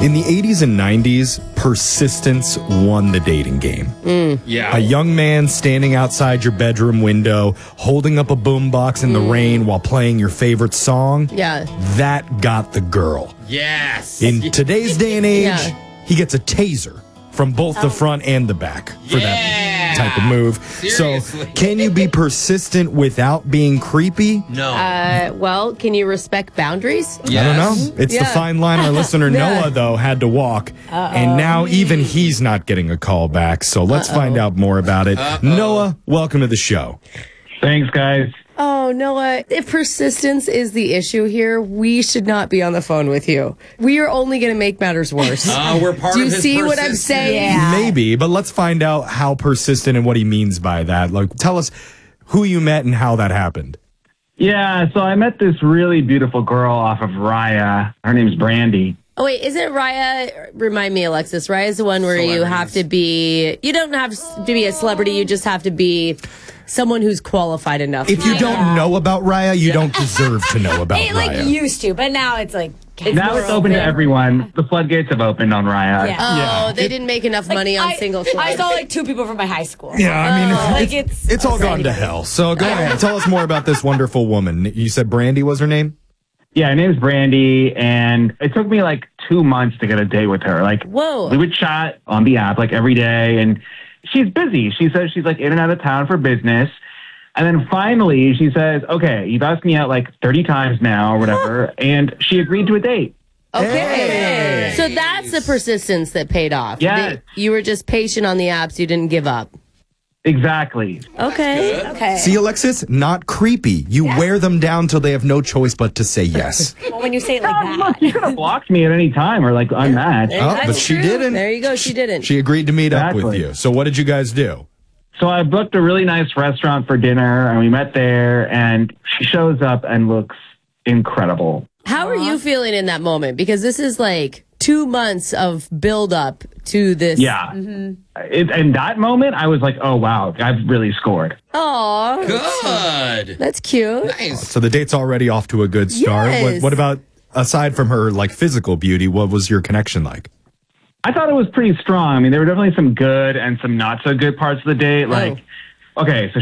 In the 80s and 90s, persistence won the dating game. Yeah. A young man standing outside your bedroom window, holding up a boombox in the rain while playing your favorite song. Yeah. That got the girl. Yes. In today's day and age, Yeah. he gets a taser from both the front and the back for that type of move. Seriously. So, can you be persistent without being creepy? No. Well, can you respect boundaries? I don't know. It's the Yeah. fine line our listener Yeah. Noah, though, had to walk. And now even he's not getting a call back. So let's find out more about it. Noah, welcome to the show. Thanks, guys. Oh, Noah, if persistence is the issue here, we should not be on the phone with you. We are only going to make matters worse. We're part Do you of his see what I'm persistence. saying? Maybe, but let's find out how persistent and what he means by that. Like, tell us who you met and how that happened. Yeah, so I met this really beautiful girl off of Raya. Her name's Brandy. Oh, wait, isn't Raya, remind me, Alexis, Raya's the one where you have to be, you don't have to be a celebrity, you just have to be someone who's qualified enough. If you don't know about Raya, you don't deserve to know about It like Raya. used to, but now it's like Now it's open to everyone. The floodgates have opened on Raya. Yeah. Oh, they didn't make enough money on single I celebs. saw like 2 people from my high school. Yeah, I mean, like it's all gone to hell. So go ahead, tell us more about this wonderful woman. You said Brandy was her name? Yeah, her name's Brandy, and it took me like 2 months to get a date with her. Like, Whoa. we would chat on the app like every day, and she's busy. She says she's like in and out of town for business. And then finally she says, okay, you've asked me out like 30 times now or whatever. And she agreed to a date. Okay. Hey. So that's the persistence that paid off. Yes. You were just patient on the apps. You didn't give up. Exactly. Okay. Okay. See, Alexis, not creepy. You wear them down till they have no choice but to say yes. Well, when you say it like that. Look, you could have blocked me at any time or like unmatched. Oh, but That's she true. didn't. There you go. She didn't. She agreed to meet up with Exactly. you. So what did you guys do? So I booked a really nice restaurant for dinner and we met there and she shows up and looks incredible. How are you feeling in that moment? Because this is like 2 months of build up to this. Yeah. In that moment, I was like, oh, wow, I've really scored. Aw. Good. That's cute. Nice. So the date's already off to a good start. Yes. What about, aside from her like physical beauty, what was your connection like? I thought it was pretty strong. I mean, there were definitely some good and some not so good parts of the date. Like, okay, so